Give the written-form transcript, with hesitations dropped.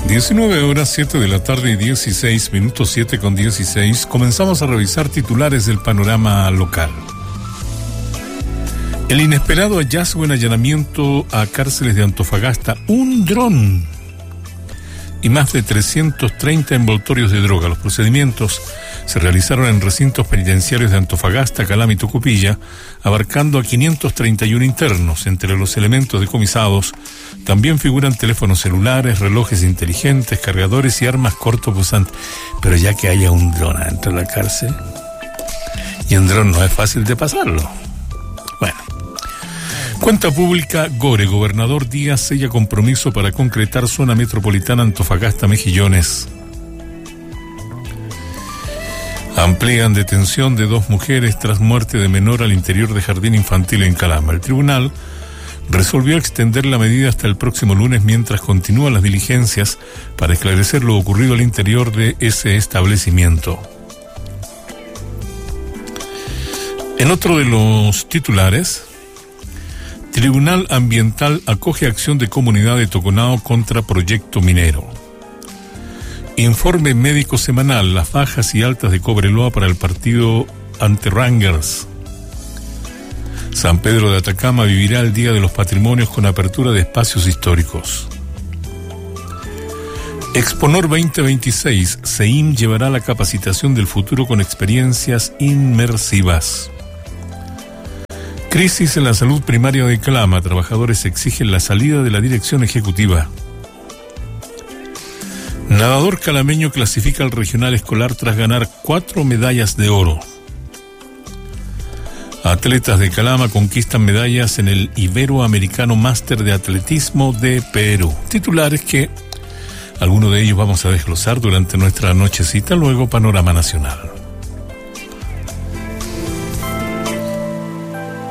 19 horas, 7 de la tarde y 16 minutos, 7:16. Comenzamos a revisar titulares del panorama local. El inesperado hallazgo en allanamiento a cárceles de Antofagasta, un dron y más de 330 envoltorios de droga. Los procedimientos se realizaron en recintos penitenciarios de Antofagasta, Calama y Tocopilla, abarcando a 531 internos. Entre los elementos decomisados también figuran teléfonos celulares, relojes inteligentes, cargadores y armas cortopunzantes. Pero ya que haya un dron adentro de la cárcel, y un dron no es fácil de pasarlo. Bueno. Cuenta pública, Gore, gobernador Díaz sella compromiso para concretar zona metropolitana Antofagasta-Mejillones. Amplían detención de 2 mujeres tras muerte de menor al interior de jardín infantil en Calama. El tribunal resolvió extender la medida hasta el próximo lunes mientras continúan las diligencias para esclarecer lo ocurrido al interior de ese establecimiento. En otro de los titulares, Tribunal Ambiental acoge acción de comunidad de Toconao contra proyecto minero. Informe médico semanal, las bajas y altas de Cobreloa para el partido ante Rangers. San Pedro de Atacama vivirá el Día de los Patrimonios con apertura de espacios históricos. Exponor 2026, CEIM llevará la capacitación del futuro con experiencias inmersivas. Crisis en la salud primaria de Calama. Trabajadores exigen la salida de la dirección ejecutiva. Nadador calameño clasifica al regional escolar tras ganar 4 medallas de oro. Atletas de Calama conquistan medallas en el Iberoamericano Máster de Atletismo de Perú. Titulares que algunos de ellos vamos a desglosar durante nuestra nochecita, luego panorama nacional.